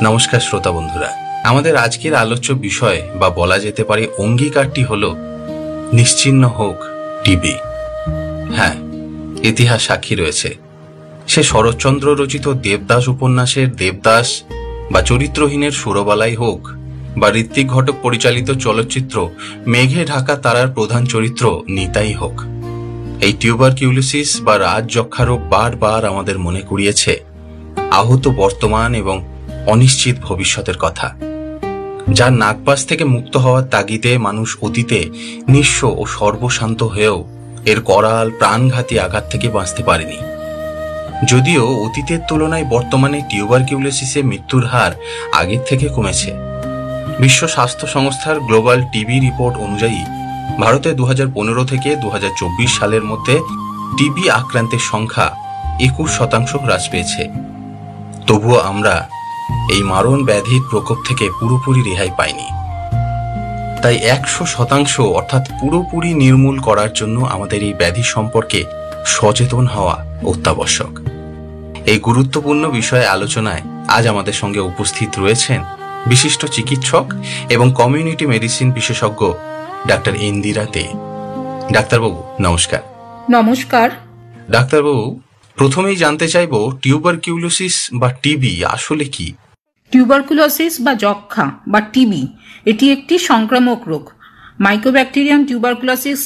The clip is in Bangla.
নমস্কার শ্রোতা বন্ধুরা, আমাদের আজকের আলোচ্য বিষয় বা বলা যেতে পারে অঙ্গীকারটি হল নিশ্চিহ্ন হোক টিবি। হ্যাঁ, ইতিহাস সাক্ষী রয়েছে। সে শরৎচন্দ্র রচিত দেবদাস উপন্যাসের দেবদাস বা চরিত্রহীনের সুরবালাই হোক, বা ঋত্বিক ঘটক পরিচালিত চলচ্চিত্র মেঘে ঢাকা তারার প্রধান চরিত্র নিতাই হোক, এই টিউবারকিউলোসিস বা রাজ যক্ষা রোগ বারবার আমাদের মনে করিয়েছে আহত বর্তমান এবং অনিশ্চিত ভবিষ্যতের কথা, যার নাগপাশ থেকে মুক্ত হওয়ার তাগিদে মানুষ অতীতে নিঃস্ব ও সর্বশান্ত হয়েও এর করাল প্রাণঘাতী আঘাত থেকে বাঁচতে পারেনি। যদিও অতীতের তুলনায় বর্তমানে টিউবারকিউলোসিসে মৃত্যুর হার আগের থেকে কমেছে। বিশ্ব স্বাস্থ্য সংস্থার গ্লোবাল টিবি রিপোর্ট অনুযায়ী ভারতে 2015 থেকে 2024 সালের মধ্যে টিবি আক্রান্তের সংখ্যা 21% হ্রাস পেয়েছে। তবুও আমরা এই মারণ ব্যাধির প্রকোপ থেকে পুরোপুরি রেহাই পাইনি। তাই 100% অর্থাৎ পুরোপুরি নির্মূল করার জন্য আমাদের এই ব্যাধি সম্পর্কে সচেতন হওয়া অত্যাবশ্যক। এই গুরুত্বপূর্ণ বিষয়ে আলোচনায় আজ আমাদের সঙ্গে উপস্থিত রয়েছেন বিশিষ্ট চিকিৎসক এবং কমিউনিটি মেডিসিন বিশেষজ্ঞ ডাক্তার ইন্দিরা দে। ডাক্তারবাবু নমস্কার। নমস্কার। ডাক্তারবাবু, প্রথমেই জানতে চাইব টিউবারকিউলোসিস বা টিবি আসলে কি? টিউবারকুলোসিস বা যক্ষ্মা বা টিবি এটি একটি সংক্রামক রোগ। Mycobacterium tuberculosis